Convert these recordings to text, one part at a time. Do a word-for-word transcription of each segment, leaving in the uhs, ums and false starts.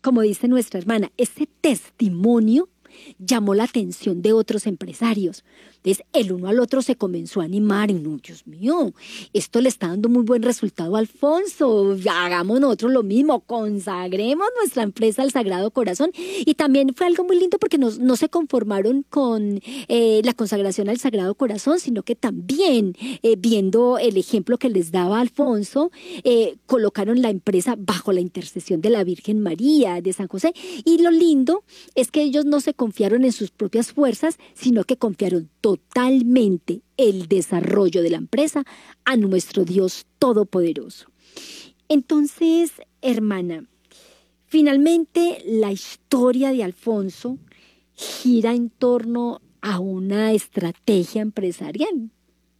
como dice nuestra hermana, ese testimonio llamó la atención de otros empresarios. Entonces, el uno al otro se comenzó a animar y no, Dios mío, esto le está dando muy buen resultado a Alfonso, hagamos nosotros lo mismo, consagremos nuestra empresa al Sagrado Corazón. Y también fue algo muy lindo porque no, no se conformaron con eh, la consagración al Sagrado Corazón, sino que también, eh, viendo el ejemplo que les daba Alfonso, eh, colocaron la empresa bajo la intercesión de la Virgen María, de San José. Y lo lindo es que ellos no se confiaron en sus propias fuerzas, sino que confiaron totalmente el desarrollo de la empresa a nuestro Dios Todopoderoso. Entonces, hermana, finalmente la historia de Alfonso gira en torno a una estrategia empresarial.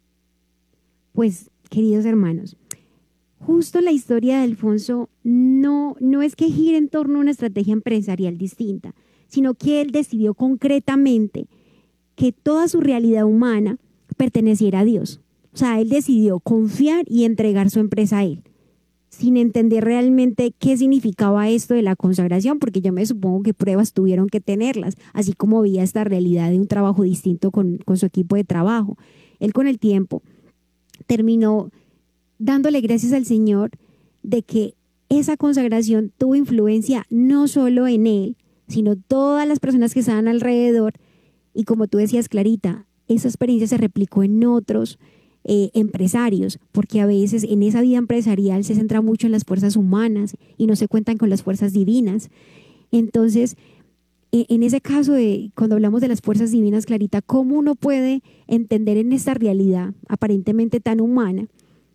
Pues, queridos hermanos, justo la historia de Alfonso no, no es que gire en torno a una estrategia empresarial distinta, sino que él decidió concretamente que toda su realidad humana perteneciera a Dios. O sea, él decidió confiar y entregar su empresa a él, sin entender realmente qué significaba esto de la consagración, porque yo me supongo que pruebas tuvieron que tenerlas, así como veía esta realidad de un trabajo distinto con, con su equipo de trabajo. Él con el tiempo terminó dándole gracias al Señor de que esa consagración tuvo influencia no solo en él, sino todas las personas que estaban alrededor. Y como tú decías, Clarita, esa experiencia se replicó en otros eh, empresarios, porque a veces en esa vida empresarial se centra mucho en las fuerzas humanas y no se cuentan con las fuerzas divinas. Entonces, eh, en ese caso, de, cuando hablamos de las fuerzas divinas, Clarita, ¿cómo uno puede entender en esta realidad aparentemente tan humana,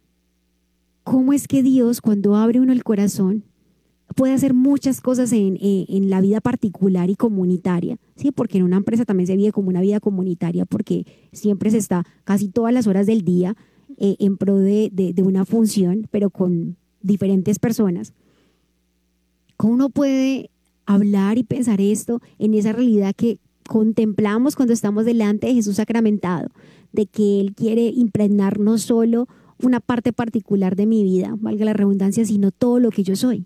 cómo es que Dios, cuando abre uno el corazón, puede hacer muchas cosas en, en, en la vida particular y comunitaria, ¿sí? Porque en una empresa también se vive como una vida comunitaria, porque siempre se está casi todas las horas del día eh, en pro de, de, de una función, pero con diferentes personas. ¿Cómo uno puede hablar y pensar esto en esa realidad que contemplamos cuando estamos delante de Jesús sacramentado, de que Él quiere impregnar no solo una parte particular de mi vida, valga la redundancia, sino todo lo que yo soy?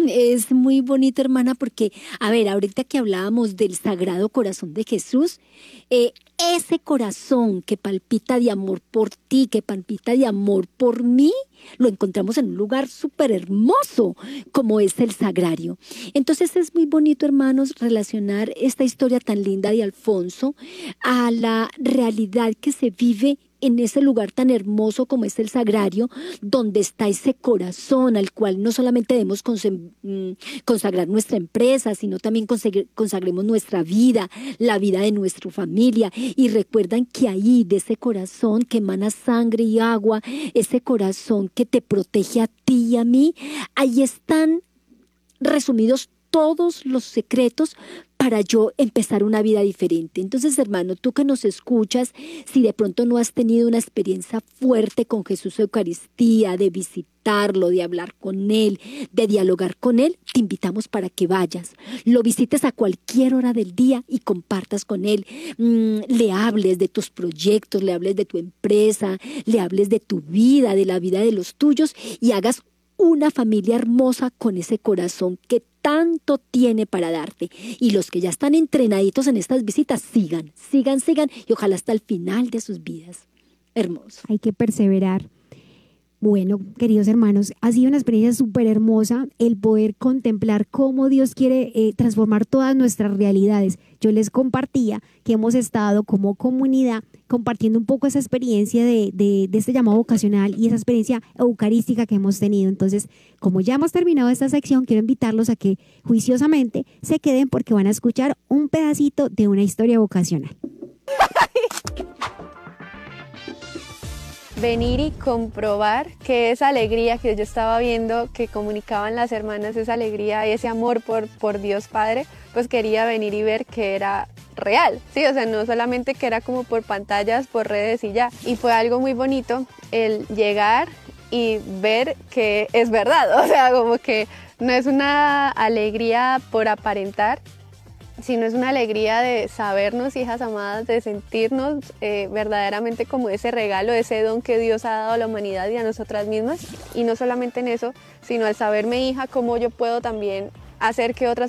Es muy bonito, hermana, porque, a ver, ahorita que hablábamos del Sagrado Corazón de Jesús, eh, ese corazón que palpita de amor por ti, que palpita de amor por mí, lo encontramos en un lugar súper hermoso, como es el Sagrario. Entonces es muy bonito, hermanos, relacionar esta historia tan linda de Alfonso a la realidad que se vive en ese lugar tan hermoso como es el Sagrario, donde está ese corazón al cual no solamente debemos consagrar nuestra empresa, sino también consagremos nuestra vida, la vida de nuestra familia. Y recuerdan que ahí, de ese corazón que emana sangre y agua, ese corazón que te protege a ti y a mí, ahí están resumidos todos los secretos para yo empezar una vida diferente. Entonces, hermano, tú que nos escuchas, si de pronto no has tenido una experiencia fuerte con Jesús Eucaristía, de visitarlo, de hablar con Él, de dialogar con Él, te invitamos para que vayas, lo visites a cualquier hora del día y compartas con Él, mm, le hables de tus proyectos, le hables de tu empresa, le hables de tu vida, de la vida de los tuyos y hagas una familia hermosa con ese corazón que tanto tiene para darte. Y los que ya están entrenaditos en estas visitas, sigan, sigan, sigan y ojalá hasta el final de sus vidas. Hermoso. Hay que perseverar. Bueno, queridos hermanos, ha sido una experiencia súper hermosa el poder contemplar cómo Dios quiere eh, transformar todas nuestras realidades. Yo les compartía que hemos estado como comunidad compartiendo un poco esa experiencia de, de, de este llamado vocacional y esa experiencia eucarística que hemos tenido. Entonces, como ya hemos terminado esta sección, quiero invitarlos a que juiciosamente se queden porque van a escuchar un pedacito de una historia vocacional. Venir y comprobar que esa alegría que yo estaba viendo, que comunicaban las hermanas, esa alegría y ese amor por, por Dios Padre, pues quería venir y ver que era real, sí, o sea, no solamente que era como por pantallas, por redes y ya. Y fue algo muy bonito el llegar y ver que es verdad, o sea, como que no es una alegría por aparentar, sino es una alegría de sabernos hijas amadas, de sentirnos eh, verdaderamente como ese regalo, ese don que Dios ha dado a la humanidad y a nosotras mismas. Y no solamente en eso, sino al saberme hija, cómo yo puedo también hacer que otras